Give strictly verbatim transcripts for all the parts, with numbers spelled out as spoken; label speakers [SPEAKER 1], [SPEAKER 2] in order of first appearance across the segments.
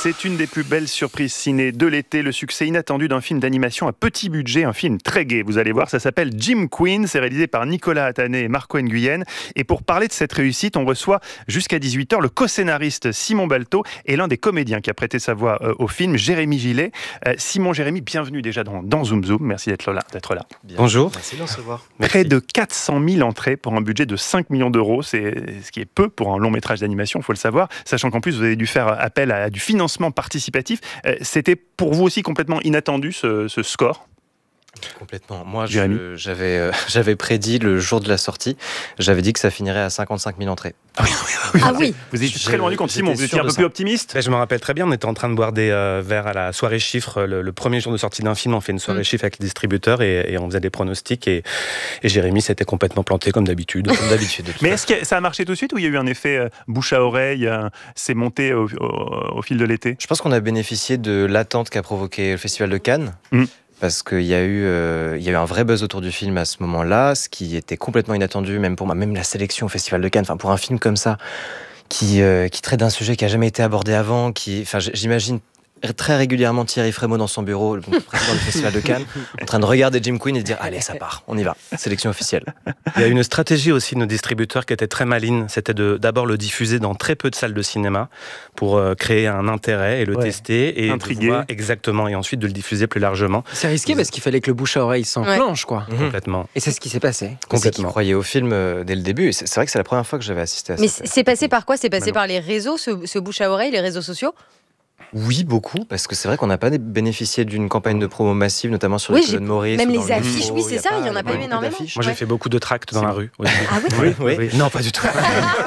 [SPEAKER 1] C'est une des plus belles surprises ciné de l'été, le succès inattendu d'un film d'animation à petit budget, un film très gai. Vous allez voir, ça s'appelle Jim Queen, c'est réalisé par Nicolas Atané et Marco Nguyen. Et pour parler de cette réussite, on reçoit jusqu'à dix-huit heures le co-scénariste Simon Balto et l'un des comédiens qui a prêté sa voix euh, au film, Jérémy Gillet. Euh, Simon, Jérémy, bienvenue déjà dans, dans Zoom Zoom. Merci d'être là. D'être là.
[SPEAKER 2] Bien.
[SPEAKER 3] Bonjour.
[SPEAKER 2] Merci de nous recevoir.
[SPEAKER 1] Près de quatre cent mille entrées pour un budget de cinq millions d'euros, c'est ce qui est peu pour un long métrage d'animation, il faut le savoir, sachant qu'en plus vous avez dû faire appel à du financement participatif. Euh, c'était pour vous aussi complètement inattendu ce, ce score ?
[SPEAKER 2] Complètement. Moi, je, j'avais, euh, j'avais prédit le jour de la sortie, j'avais dit que ça finirait à cinquante-cinq mille entrées.
[SPEAKER 1] Ah oui, oui.
[SPEAKER 4] Ah oui.
[SPEAKER 1] Vous étiez très loin du compte, Simon, vous étiez un peu plus optimiste ?
[SPEAKER 3] Ben, je me rappelle très bien, on était en train de boire des euh, verres à la soirée chiffre. Le, le premier jour de sortie d'un film, on fait une soirée mmh. chiffre avec les distributeurs et, et on faisait des pronostics. Et, et Jérémy s'était complètement planté comme d'habitude. Comme d'habitude.
[SPEAKER 1] Mais est-ce que ça a marché tout de suite ou il y a eu un effet euh, bouche à oreille, euh, c'est monté au, au, au fil de l'été ?
[SPEAKER 2] Je pense qu'on a bénéficié de l'attente qu'a provoqué le Festival de Cannes. Mmh. Parce qu'il y a eu, euh, il y a eu un vrai buzz autour du film à ce moment-là, ce qui était complètement inattendu, même pour moi, même la sélection au Festival de Cannes. Enfin, pour un film comme ça, qui, euh, qui traite d'un sujet qui n'a jamais été abordé avant, qui, enfin, j'imagine très régulièrement Thierry Frémaux dans son bureau, le président du Festival de Cannes, en train de regarder Jim Queen et de dire « Allez, ça part, on y va, sélection officielle ».
[SPEAKER 3] Il y a une stratégie aussi de nos distributeurs qui était très maligne, c'était de d'abord le diffuser dans très peu de salles de cinéma pour euh, créer un intérêt et le ouais. tester et
[SPEAKER 1] intriguer.
[SPEAKER 3] Voir exactement, et ensuite de le diffuser plus largement.
[SPEAKER 5] C'est risqué parce qu'il fallait que le bouche à oreille s'enclenche, ouais. quoi.
[SPEAKER 3] Mmh. Complètement.
[SPEAKER 5] Et c'est ce qui s'est passé.
[SPEAKER 2] Complètement. Ils croyaient au film euh, dès le début. Et c'est, c'est vrai que c'est la première fois que j'avais assisté à ça.
[SPEAKER 4] Mais c'est, c'est passé par quoi ? C'est passé par les réseaux, ce, ce bouche à oreille, les réseaux sociaux ?
[SPEAKER 2] Oui, beaucoup, parce que c'est vrai qu'on n'a pas bénéficié d'une campagne de promo massive, notamment sur
[SPEAKER 4] oui,
[SPEAKER 2] les colonnes Maurice.
[SPEAKER 4] Même les
[SPEAKER 2] le
[SPEAKER 4] affiches,
[SPEAKER 2] métro,
[SPEAKER 4] oui, c'est ça, il n'y en a pas eu énormément.
[SPEAKER 3] Moi, j'ai fait beaucoup de tracts dans la rue.
[SPEAKER 4] Ah oui,
[SPEAKER 3] oui, oui, oui. Non, pas du tout.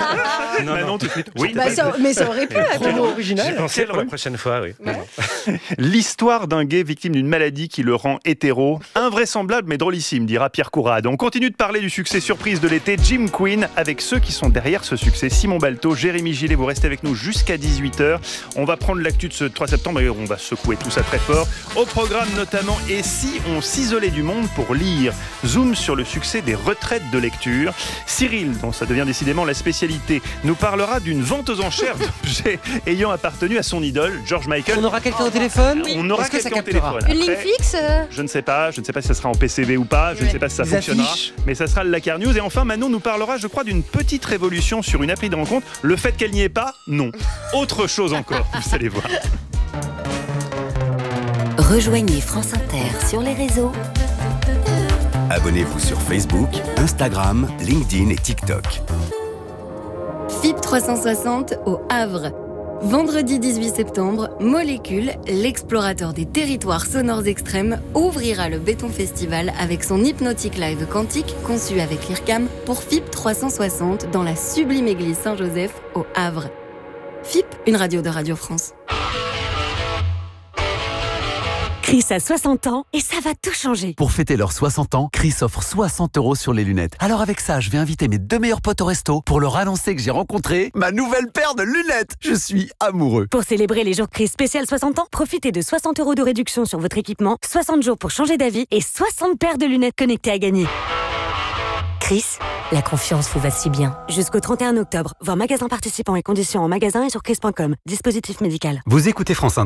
[SPEAKER 1] non, non, non, tout de suite.
[SPEAKER 4] Oui, bah, ça, mais ça aurait pu être
[SPEAKER 3] promo original. J'ai pensé pour la prochaine fois, oui.
[SPEAKER 4] Ouais.
[SPEAKER 1] L'histoire d'un gay victime d'une maladie qui le rend hétéro. Invraisemblable mais drôlissime, dira Pierre Courade. On continue de parler du succès surprise de l'été, Jim Queen, avec ceux qui sont derrière ce succès. Simon Balto, Jérémy Gillet, vous restez avec nous jusqu'à dix-huit heures. On va prendre l'actu de ce trois septembre et on va secouer tout ça très fort. Au programme notamment, et si on s'isolait du monde pour lire ? Zoom sur le succès des retraites de lecture. Cyril, dont ça devient décidément la spécialité, nous parlera d'une vente aux enchères d'objets ayant appartenu à son idole, George Michael.
[SPEAKER 5] On aura quelqu'un au téléphone ?
[SPEAKER 4] Oui.
[SPEAKER 1] On aura
[SPEAKER 5] Est-ce que
[SPEAKER 1] quelqu'un
[SPEAKER 5] ça
[SPEAKER 1] au téléphone.
[SPEAKER 4] Une ligne
[SPEAKER 1] Après,
[SPEAKER 4] fixe euh...
[SPEAKER 1] Je ne sais pas, je ne sais pas si ça sera en P C V ou pas, je ouais. ne sais pas si ça
[SPEAKER 5] Les
[SPEAKER 1] fonctionnera,
[SPEAKER 5] affiches.
[SPEAKER 1] mais ça sera le Lakar News. Et enfin, Manon nous parlera, je crois, d'une petite révolution sur une appli de rencontre. Le fait qu'elle n'y ait pas, non. Autre chose encore, vous allez voir.
[SPEAKER 6] Rejoignez France Inter sur les réseaux.
[SPEAKER 7] Abonnez-vous sur Facebook, Instagram, LinkedIn et TikTok.
[SPEAKER 8] F I P trois cent soixante au Havre. Vendredi dix-huit septembre, Molécule, l'explorateur des territoires sonores extrêmes, ouvrira le Béton Festival avec son hypnotique live quantique conçu avec l'I R C A M pour F I P trois cent soixante dans la sublime église Saint-Joseph au Havre. F I P, une radio de Radio France.
[SPEAKER 6] Chris a soixante ans et ça va tout changer.
[SPEAKER 9] Pour fêter leurs soixante ans, Chris offre soixante euros sur les lunettes. Alors avec ça, je vais inviter mes deux meilleurs potes au resto pour leur annoncer que j'ai rencontré ma nouvelle paire de lunettes. Je suis amoureux.
[SPEAKER 6] Pour célébrer les jours Chris spécial soixante ans, profitez de soixante euros de réduction sur votre équipement, soixante jours pour changer d'avis et soixante paires de lunettes connectées à gagner. Chris, la confiance vous va si bien. Jusqu'au trente et un octobre, voir magasin participant et conditions en magasin et sur chris point com. Dispositif médical.
[SPEAKER 9] Vous écoutez France Inter.